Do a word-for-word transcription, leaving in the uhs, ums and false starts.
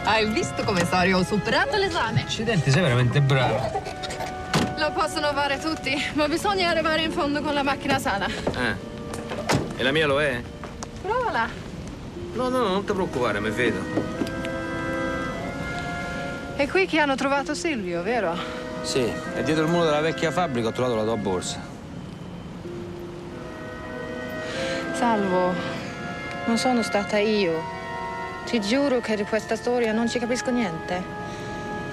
Hai visto come Sari ho superato l'esame? Accidenti, sei veramente bravo. Lo possono fare tutti, ma bisogna arrivare in fondo con la macchina sana. Eh. E la mia lo è? Provala. No, no, non ti preoccupare, mi vedo. È qui che hanno trovato Silvio, vero? Sì, e dietro il muro della vecchia fabbrica ho trovato la tua borsa. Salvo, non sono stata io. Ti giuro che di questa storia non ci capisco niente.